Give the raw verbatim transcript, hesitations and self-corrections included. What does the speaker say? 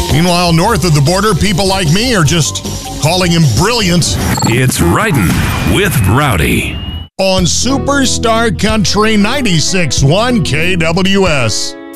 Meanwhile, north of the border, people like me are just calling him brilliant. It's Riding with Rowdy On Superstar Country ninety-six point one K W S.